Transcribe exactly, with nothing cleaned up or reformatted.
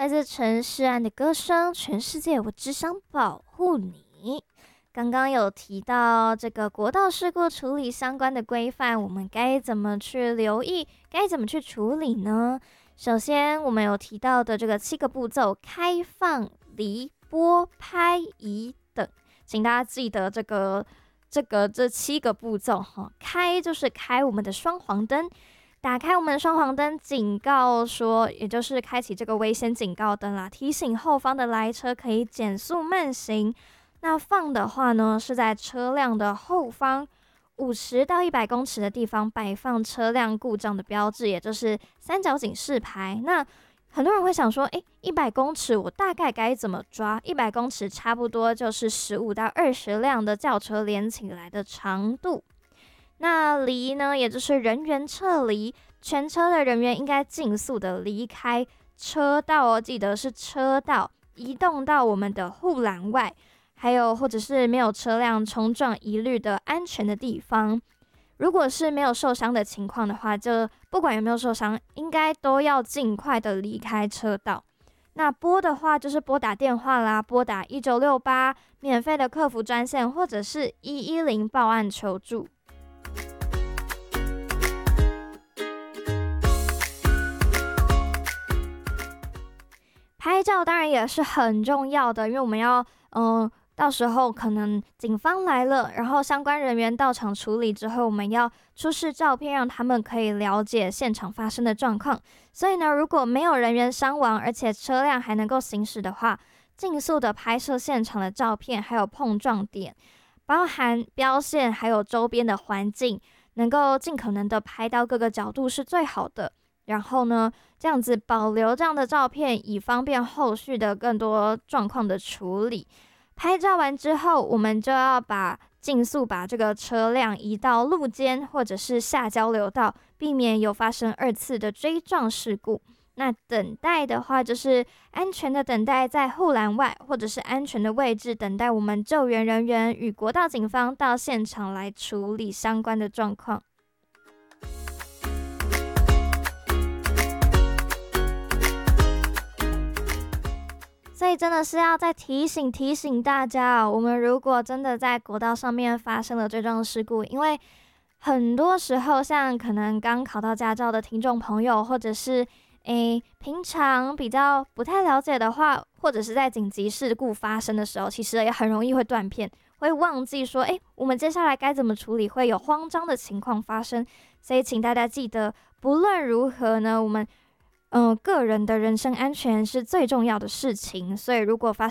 来自陈势安的歌声，全世界我只想保护你。刚刚有提到这个国道事故处理相关的规范，我们该怎么去留意，该怎么去处理呢？首先，我们有提到的这个七个步骤：开放、离、拨、拍、移等，请大家记得这个这个这七个步骤哈。开就是开我们的双黄灯。打开我们的双黄灯，警告说，也就是开启这个危险警告灯啦，提醒后方的来车可以减速慢行。那放的话呢，是在车辆的后方五十到一百公尺的地方摆放车辆故障的标志，也就是三角警示牌。那很多人会想说，诶，一百公尺我大概该怎么抓？一百公尺差不多就是十五到二十辆的轿车连起来的长度。那离呢，也就是人员撤离，全车的人员应该尽速的离开车道哦，记得是车道，移动到我们的护栏外，还有或者是没有车辆冲撞疑虑的安全的地方。如果是没有受伤的情况的话，就不管有没有受伤，应该都要尽快的离开车道。那拨的话就是拨打电话啦，拨打一九六八免费的客服专线，或者是一一零报案求助。拍照当然也是很重要的，因为我们要，嗯、呃，到时候可能警方来了，然后相关人员到场处理之后，我们要出示照片，让他们可以了解现场发生的状况。所以呢，如果没有人员伤亡，而且车辆还能够行驶的话，尽速的拍摄现场的照片，还有碰撞点，包含标线，还有周边的环境，能够尽可能的拍到各个角度是最好的。然后呢，这样子保留这样的照片，以方便后续的更多状况的处理。拍照完之后，我们就要把尽速把这个车辆移到路肩或者是下交流道，避免有发生二次的追撞事故。那等待的话，就是安全的等待在护栏外，或者是安全的位置，等待我们救援人员与国道警方到现场来处理相关的状况。所以真的是要再提醒提醒大家哦，我们如果真的在国道上面发生了追撞事故，因为很多时候像可能刚考到驾照的听众朋友，或者是诶平常比较不太了解的话，或者是在紧急事故发生的时候，其实也很容易会断片，会忘记说诶我们接下来该怎么处理，会有慌张的情况发生。所以请大家记得，不论如何呢，我们嗯，个人的人身安全是最重要的事情，所以如果发